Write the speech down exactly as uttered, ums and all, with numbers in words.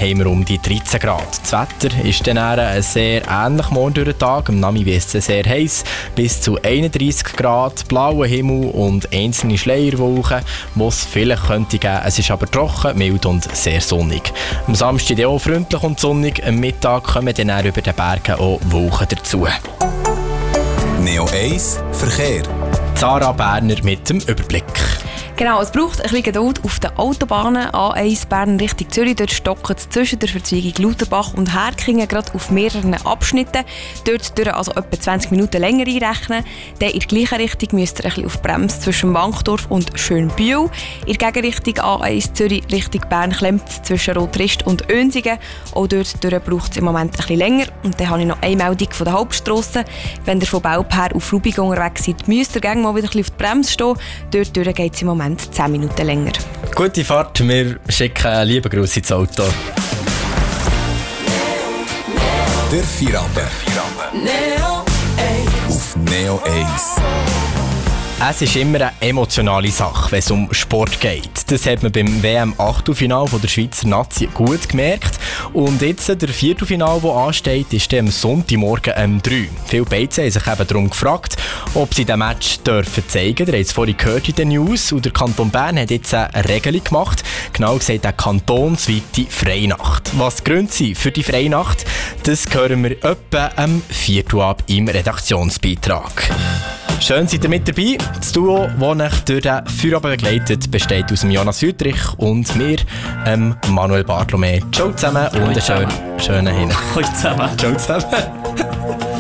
haben wir um die dreizehn Grad. Das Wetter ist dann ein sehr ähnlich morgen durch den Tag. Am Nami wird es sehr heiß, bis zu einunddreissig Grad, blauer Himmel und einzelne Schleierwolken, die es vielleicht könnte geben. Es ist aber trocken, mild und sehr sonnig. Am Samstag auch freundlich und sonnig. Am Mittag kommen dann auch über den Bergen auch Wolken dazu. Neo eins Verkehr. Sarah Berner mit dem Überblick. Genau, es braucht ein bisschen Geduld auf den Autobahnen. A eins Bern Richtung Zürich, dort stockt es zwischen der Verzweigung Lauterbach und Herkingen gerade auf mehreren Abschnitten. Dort durch also etwa zwanzig Minuten länger einrechnen. Dann in der gleichen Richtung müsst ihr ein bisschen auf Bremse zwischen Wankdorf und Schönbühl. In der Gegenrichtung A eins Zürich Richtung Bern klemmt es zwischen Rotrist und Önsingen. Auch dort durch braucht es im Moment ein bisschen länger. Und dann habe ich noch eine Meldung von der Hauptstrasse. Wenn ihr von Belp her auf Rubig unterwegs seid, müsst ihr gerne mal wieder ein bisschen auf die Bremse stehen. Dort durch geht es im Moment zehn Minuten länger. Gute Fahrt, wir schicken liebe Grüße ins Auto. Der Feierabend. Neo eins. Auf Neo eins. Es ist immer eine emotionale Sache, wenn es um Sport geht. Das hat man beim W M-Achtelfinale der Schweizer Nazi gut gemerkt. Und jetzt, der Viertelfinale, das ansteht, ist dann am Sonntagmorgen um drei. Viele Beizen haben sich eben darum gefragt, ob sie den Match dürfen zeigen dürfen. Ihr habt es vorhin gehört in den News. Und der Kanton Bern hat jetzt eine Regelung gemacht. Genau gesagt, eine kantonsweite Freinacht. Was die Gründe sind für die Freinacht, das hören wir etwa am Viertel ab im Redaktionsbeitrag. Schön, seid ihr mit dabei. Das Duo, das euch durch den Feierabend begleitet, besteht aus dem Jonas Südrich und mir, ähm, Manuel Bartlome. Ciao zusammen und einen schönen, schönen Hin. Ciao zusammen. Ciao zusammen.